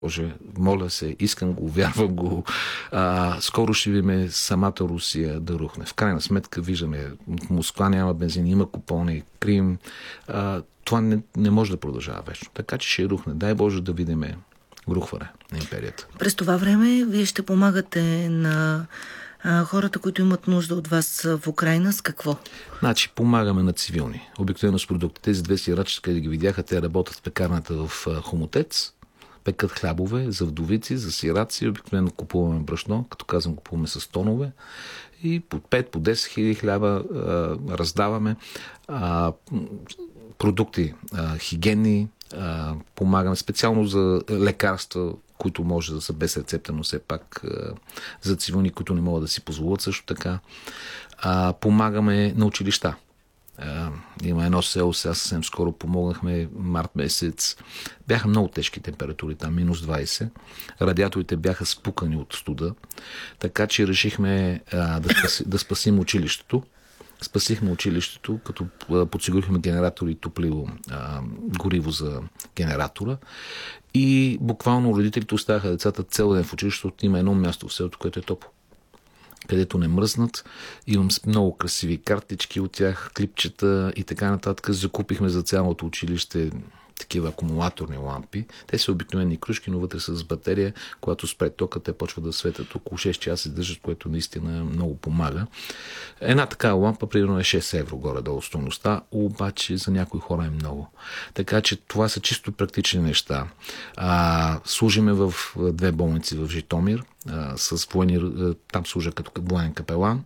Боже, моля се, искам го, вярвам го. Скоро ще видим самата Русия да рухне. В крайна сметка виждаме, в Москва няма бензин, има купони, Крим. Това не може да продължава вечно. Така че ще рухне. Дай Боже да видим рухване на империята. През това време вие ще помагате на хората, които имат нужда от вас в Украйна, с какво? Значи, помагаме на цивилни. Обикновено с продукти. Тези две сирачи, къде ги видяха, те работят в пекарната в Хомутец. Пекат хлябове за вдовици, за сираци. Обикновено купуваме брашно, като казвам, купуваме с тонове. И по 5, по 10 хиляди хляба раздаваме. Продукти хигиенни, помагаме специално за лекарства, които може да са без рецепта, но все пак за цивилни, които не могат да си позволят също така. Помагаме на училища. Има едно село, сега съвсем скоро помогнахме, март месец. Бяха много тежки температури, там минус 20. Радиаторите бяха спукани от студа, така че решихме да спасим училището. Спасихме училището, като подсигурихме генератори и топливо, гориво за генератора. И буквално родителите оставяха децата цял ден в училището. Има едно място в селото, което е топло, където не мръзнат. Имам много красиви картички от тях, клипчета и така нататък. Закупихме за цялото училище такива акумулаторни лампи. Те са обикновени кружки, но вътре са с батерия. Когато спре тока, те почват да светят около 6 часа и държат, което наистина много помага. Една такава лампа, примерно е 6 евро горе-долу стойността, обаче за някои хора е много. Така че това са чисто практични неща. Служиме в две болници в Житомир, с военни, там служа като военен капелан.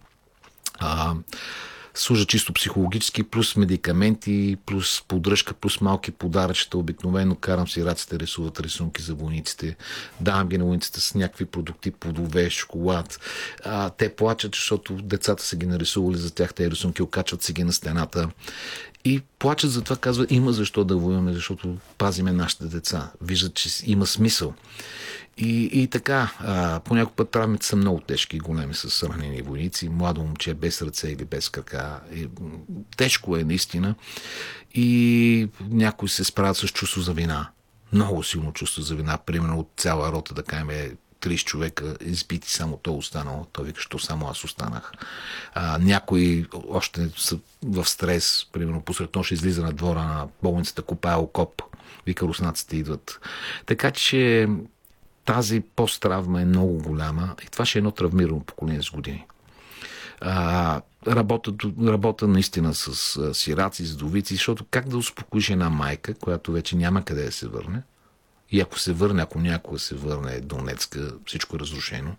Служа чисто психологически, плюс медикаменти, плюс поддръжка, плюс малки подаръчета. Обикновено карам сираците рисуват рисунки за войниците. Давам ги на войниците с някакви продукти, плодове, шоколад. Те плачат, защото децата са ги нарисували за тях. Те рисунки окачват си ги на стената. И плачат за това, казват, има защо да воюваме, защото пазиме нашите деца. Виждат, че има смисъл. И така, понякога път травмите са много тежки и големи с ранени войници, младо момче без ръце или без крака. Тежко е наистина. И някои се справят с чувство за вина. Много силно чувство за вина. Примерно от цяла рота, да кажем, 30 човека избити, само той останал. Той вика, що само аз останах. Някои още са в стрес. Примерно посред нощ излиза на двора на болницата, копае окоп. Вика, руснаците идват. Така че тази посттравма е много голяма и това ще е едно травмирано поколение с години. Работа наистина с сираци, с вдовици, защото как да успокоиш една майка, която вече няма къде да се върне, и ако се върне, ако някога се върне Донецка, всичко е разрушено,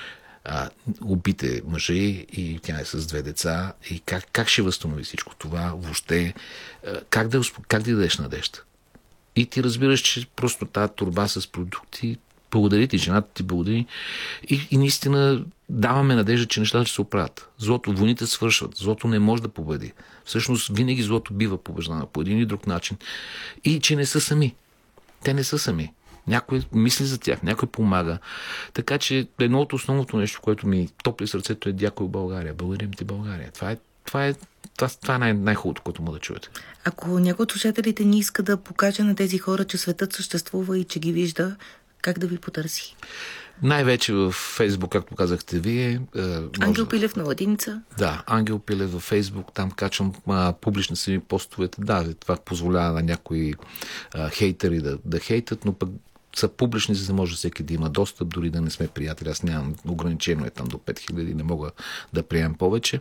убите мъжа и тя е с 2 деца, и как ще възстанови всичко това, въобще, как да дадеш надежда? И ти разбираш, че просто тази торба с продукти, благодари ти, жената ти благодари. И наистина даваме надежда, че нещата ще се оправят. Злото, войните свършват. Злото не може да победи. Всъщност винаги злото бива побеждано по един или друг начин. И че не са сами. Те не са сами. Някой мисли за тях, някой помага. Така че едно от основното нещо, което ми топли сърцето, е дякой България. Благодарим ти, България. Това е най-хубавото, което му да чуете. Ако някой от слушателите ни иска да покаже на тези хора, че светът съществува и че ги вижда, как да ви потърси? Най-вече в Фейсбук, както казахте вие. Ангел Пилев на латиница? Да, Ангел Пилев във Фейсбук. Там качвам публично си постовете. Да, това позволява на някои хейтери да хейтат, но пък са публични, за да може всеки да има достъп, дори да не сме приятели. Аз нямам, ограничено е там до 5000, не мога да приемам повече.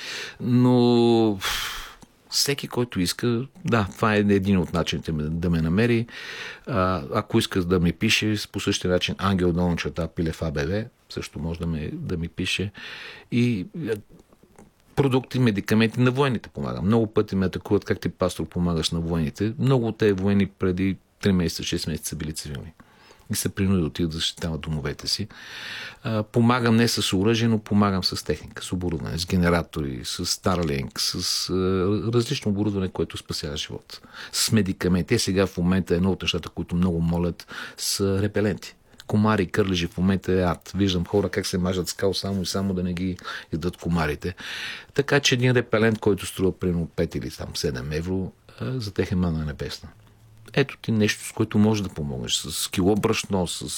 Но всеки, който иска, да, това е един от начините да ме намери. Ако иска да ми пише, по същия начин Ангел Пилев АБВ, също може да ми пише. И продукти, медикаменти на военните помагам. Много пъти ме атакуват, как ти, пастор, помагаш на военните. Много от тези военни преди 3 месеца, 6 месеца са били цивилни. И се принуди да отидат да защитават домовете си. Помагам не с оръжие, но помагам с техника, с оборудване, с генератори, с Starlink, с различно оборудване, което спасява живот. С медикаменти. Сега в момента едно от нещата, които много молят, са репеленти. Комари и кърлежи в момента е ад. Виждам хора как се мажат скал само и само да не ги ядат комарите. Така че един репелент, който струва примерно 5 или там 7 евро, за тях е мана небесна. ето ти нещо, с което можеш да помогнеш. С кило брашно, с